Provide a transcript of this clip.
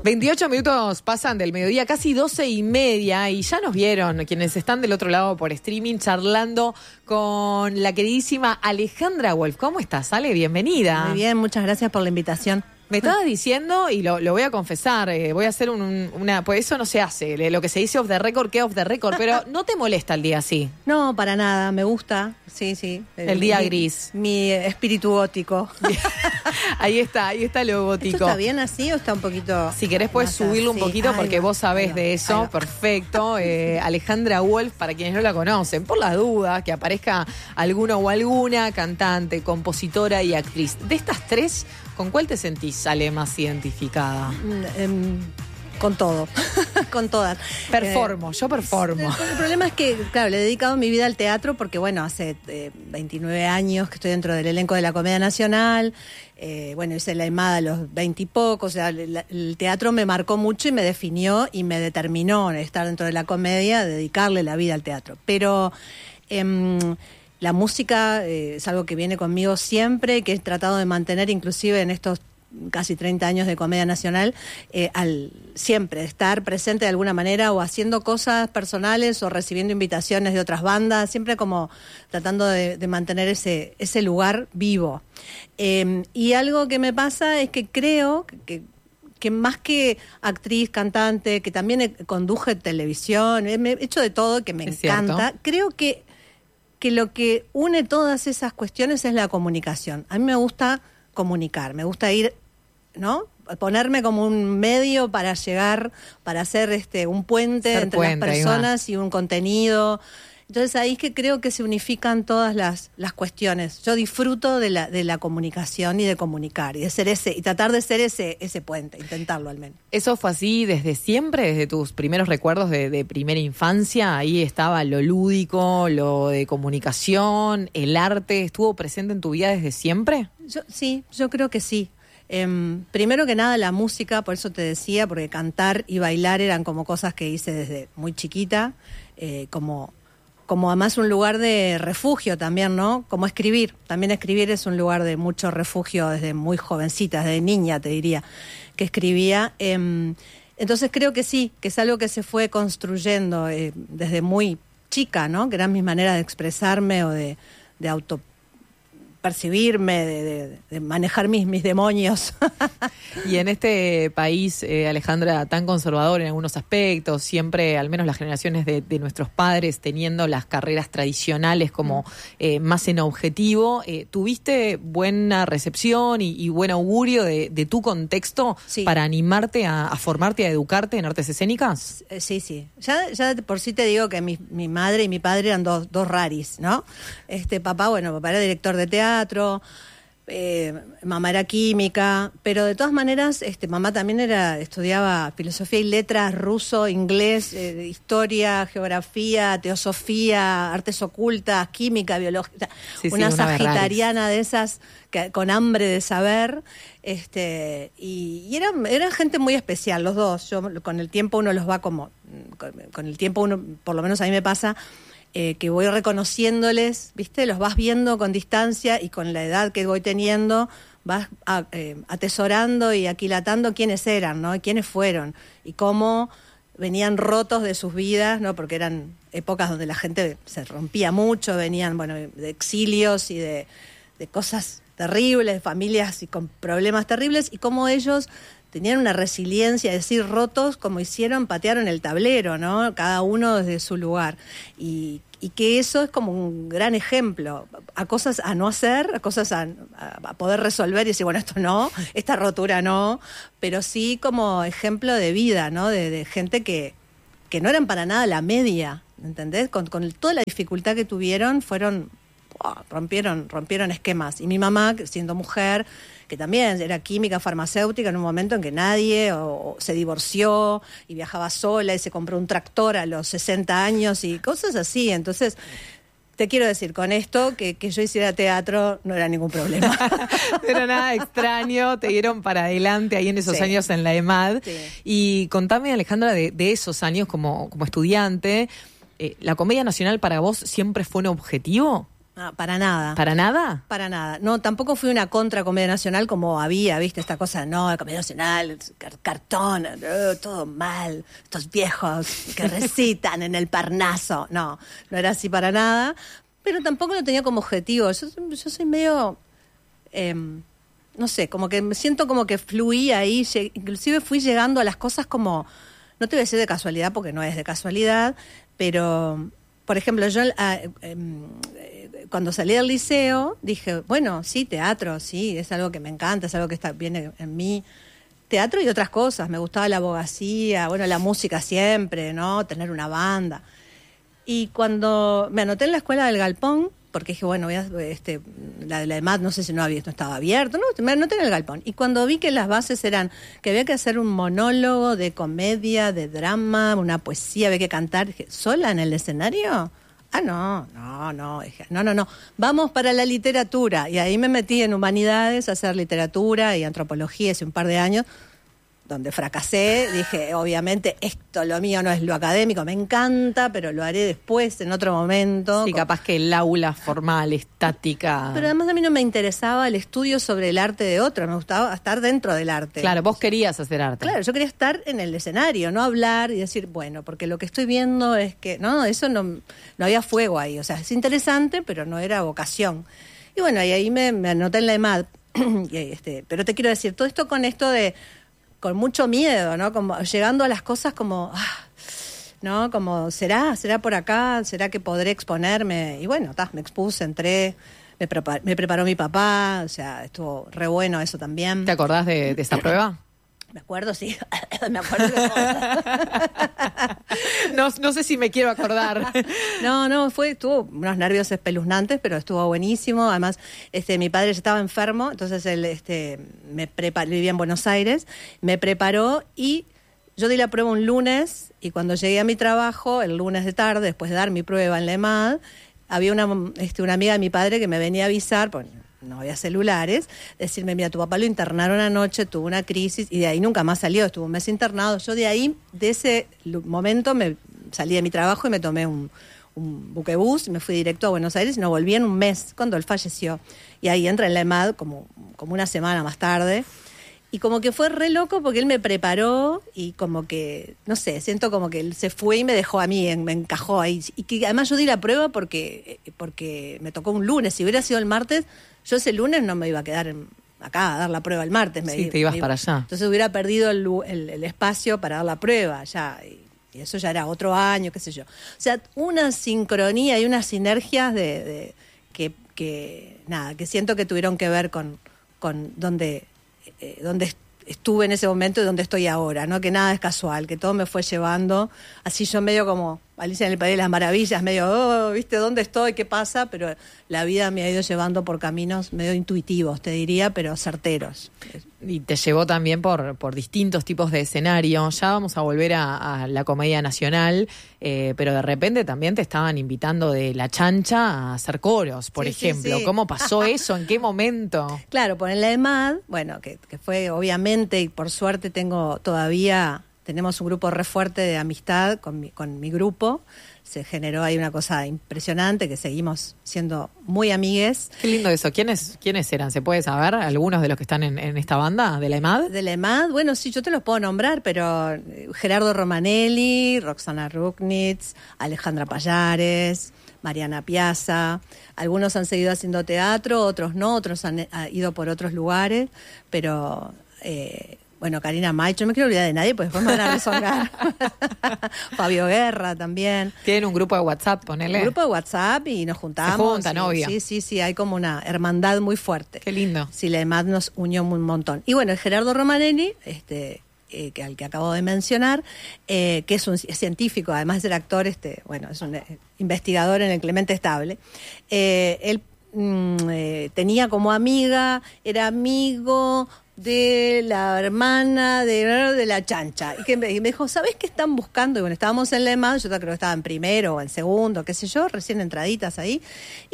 28 minutos pasan del mediodía, casi 12:30, y ya nos vieron quienes están del otro lado por streaming charlando con la queridísima Alejandra Wolf. ¿Cómo estás, Ale? Bienvenida. Muy bien, muchas gracias por la invitación. Me estabas diciendo, y lo voy a confesar, voy a hacer una... Pues eso no se hace, lo que se dice off the record, queda off the record, pero ¿no te molesta el día así? No, para nada, me gusta, sí. El día gris. Mi espíritu gótico. Ahí está lo gótico. ¿Esto está bien así o está un poquito...? Si querés puedes subirlo un poquito porque vos sabés de eso, perfecto. Alejandra Wolf, para quienes no la conocen, por las dudas, que aparezca alguno o alguna, cantante, compositora y actriz. De estas tres, ¿con cuál te sentís, Ale, más identificada? Con todo, con todas. Yo performo. El problema es que, claro, le he dedicado mi vida al teatro porque, bueno, hace 29 años que estoy dentro del elenco de la Comedia Nacional. Hice la EMAD a los 20 y poco. O sea, el teatro me marcó mucho y me definió y me determinó estar dentro de la comedia, dedicarle la vida al teatro. Pero... la música es algo que viene conmigo siempre, que he tratado de mantener inclusive en estos casi 30 años de Comedia Nacional, siempre estar presente de alguna manera o haciendo cosas personales o recibiendo invitaciones de otras bandas, siempre como tratando de mantener ese lugar vivo. Y algo que me pasa es que creo que más que actriz, cantante, que también conduje televisión, he hecho de todo, que me encanta, creo que lo que une todas esas cuestiones es la comunicación. A mí me gusta comunicar, me gusta ir, ¿no? Ponerme como un medio para llegar, para hacer un puente entre las personas y un contenido. Entonces ahí es que creo que se unifican todas las cuestiones. Yo disfruto de la comunicación y de comunicar y de ser y tratar de ser ese puente, intentarlo al menos. ¿Eso fue así desde siempre, desde tus primeros recuerdos de primera infancia? Ahí estaba lo lúdico, lo de comunicación, el arte, ¿estuvo presente en tu vida desde siempre? Yo creo que sí. Primero que nada la música, por eso te decía, porque cantar y bailar eran como cosas que hice desde muy chiquita, como además un lugar de refugio también, ¿no? Como escribir. También escribir es un lugar de mucho refugio desde muy jovencita, desde niña te diría, que escribía. Entonces creo que sí, que es algo que se fue construyendo desde muy chica, ¿no? Que eran mis maneras de expresarme o de autopercibirme, de manejar mis demonios. Y en este país, Alejandra, tan conservador en algunos aspectos, siempre, al menos las generaciones de nuestros padres, teniendo las carreras tradicionales como más en objetivo, ¿tuviste buena recepción y buen augurio de tu contexto para animarte a formarte, a educarte en artes escénicas? Sí. Ya por sí te digo que mi madre y mi padre eran dos raris, ¿no? Papá era director de teatro, mamá era química, pero de todas maneras mamá también estudiaba filosofía y letras, ruso, inglés, historia, geografía, teosofía, artes ocultas, química, biología, una sagitariana de esas con hambre de saber, y eran gente muy especial los dos. Yo con el tiempo uno los va con el tiempo uno, por lo menos a mí me pasa, que voy reconociéndoles, ¿viste? Los vas viendo con distancia y con la edad que voy teniendo vas atesorando y aquilatando quiénes eran, ¿no? Y quiénes fueron y cómo venían rotos de sus vidas, ¿no? Porque eran épocas donde la gente se rompía mucho, venían, de exilios y de cosas terribles, de familias y con problemas terribles, y cómo ellos tenían una resiliencia, es decir, rotos como patearon el tablero, ¿no? Cada uno desde su lugar. Y que eso es como un gran ejemplo, a cosas a no hacer, a cosas a poder resolver y decir, bueno, esto no, esta rotura no, pero sí como ejemplo de vida, ¿no? De gente que no eran para nada la media, ¿entendés? Con toda la dificultad que tuvieron, rompieron esquemas. Y mi mamá, siendo mujer, que también era química farmacéutica en un momento en que nadie se divorció y viajaba sola y se compró un tractor a los 60 años y cosas así. Entonces, te quiero decir, con esto, que yo hiciera teatro no era ningún problema. No era nada extraño, te dieron para adelante ahí en esos años en la EMAD. Sí. Y contame, Alejandra, de esos años como estudiante, ¿la Comedia Nacional para vos siempre fue un objetivo? No, para nada. ¿Para nada? Para nada. No, tampoco fui una contra Comedia Nacional como había, viste, esta cosa, no, la Comedia Nacional, cartón, todo mal, estos viejos que recitan en el Parnaso. No, no era así para nada, pero tampoco lo tenía como objetivo. Yo soy medio, no sé, como que me siento como que fluí ahí, inclusive fui llegando a las cosas como, no te voy a decir de casualidad porque no es de casualidad, pero, por ejemplo, yo cuando salí del liceo dije, bueno, sí, teatro, sí, es algo que me encanta, es algo que viene en mí. Teatro y otras cosas, me gustaba la abogacía, bueno, la música siempre, ¿no? Tener una banda. Y cuando me anoté en la escuela del Galpón, porque dije, bueno, la de la EMAD no sé si no estaba abierto, no, me anoté en el Galpón. Y cuando vi que las bases eran que había que hacer un monólogo de comedia, de drama, una poesía, había que cantar, dije, ¿sola en el escenario? Ah, no. Dije, no. Vamos para la literatura. Y ahí me metí en humanidades a hacer literatura y antropología hace un par de años, donde fracasé. Dije, obviamente, lo mío no es lo académico, me encanta, pero lo haré después, en otro momento. Sí, capaz que el aula formal, estática. Pero además a mí no me interesaba el estudio sobre el arte de otro, me gustaba estar dentro del arte. Claro, vos querías hacer arte. Claro, yo quería estar en el escenario, no hablar y decir, bueno, porque lo que estoy viendo es que, no, eso no había fuego ahí. O sea, es interesante, pero no era vocación. Y bueno, y ahí me anoté en la EMAD. Pero te quiero decir, todo esto con mucho miedo, ¿no? Como llegando a las cosas como, ¿no? Como, ¿será por acá? ¿Será que podré exponerme? Y bueno, me expuse, entré, me preparó mi papá, o sea, estuvo re bueno eso también. ¿Te acordás de esa prueba? Me acuerdo, sí. Me acuerdo de cosas. No sé si me quiero acordar. No, tuvo unos nervios espeluznantes, pero estuvo buenísimo. Además, mi padre ya estaba enfermo, entonces él vivía en Buenos Aires, me preparó y yo di la prueba un lunes y cuando llegué a mi trabajo, el lunes de tarde, después de dar mi prueba en la EMAD, había una amiga de mi padre que me venía a avisar, pues no había celulares, decirme, mira, tu papá lo internaron anoche, tuvo una crisis y de ahí nunca más salió, estuvo un mes internado. Yo de ahí, de ese momento, me salí de mi trabajo y me tomé un buquebús, me fui directo a Buenos Aires y no volví en un mes cuando él falleció. Y ahí entra en la EMAD como una semana más tarde. Y como que fue re loco porque él me preparó y como que, no sé, siento como que él se fue y me dejó a mí, me encajó ahí. Y que además yo di la prueba porque me tocó un lunes. Si hubiera sido el martes, yo ese lunes no me iba a quedar acá a dar la prueba el martes. Te ibas para allá. Entonces hubiera perdido el espacio para dar la prueba ya. Y eso ya era otro año, qué sé yo. O sea, una sincronía y unas sinergias que siento que tuvieron que ver con donde estuve en ese momento y donde estoy ahora, ¿no? Que nada es casual, que todo me fue llevando, así yo medio como Alicia en el País de las Maravillas, medio, ¿viste dónde estoy? ¿Qué pasa? Pero la vida me ha ido llevando por caminos medio intuitivos, te diría, pero certeros. Y te llevó también por distintos tipos de escenarios. Ya vamos a volver a la Comedia Nacional, pero de repente también te estaban invitando de La Chancha a hacer coros, por ejemplo. Sí. ¿Cómo pasó eso? ¿En qué momento? Claro, por la EMAD, bueno, que fue obviamente, y por suerte tenemos un grupo re fuerte de amistad con mi grupo. Se generó ahí una cosa impresionante, que seguimos siendo muy amigues. Qué lindo eso. ¿Quiénes eran? ¿Se puede saber? ¿Algunos de los que están en esta banda de la EMAD? De la EMAD, bueno, sí, yo te los puedo nombrar, pero Gerardo Romanelli, Roxana Ruknitz, Alejandra Payares, Mariana Piazza. Algunos han seguido haciendo teatro, otros no, otros han ido por otros lugares, pero... bueno, Karina Maicho, no me quiero olvidar de nadie, pues después me van a rezongar. Fabio Guerra también. Tienen un grupo de WhatsApp, ponele. Un grupo de WhatsApp y nos juntamos. Se juntan, obvio. Sí, hay como una hermandad muy fuerte. Qué lindo. Sí, la EMAD nos unió un montón. Y bueno, el Gerardo Romanelli, al que acabo de mencionar, que es científico, además de ser actor, es un investigador en el Clemente Estable. Él tenía como amiga, era amigo de la hermana de la Chancha, y que me dijo, ¿sabés qué están buscando? Y bueno, estábamos en la EMAD, yo creo que estaba en primero o en segundo, qué sé yo, recién entraditas ahí,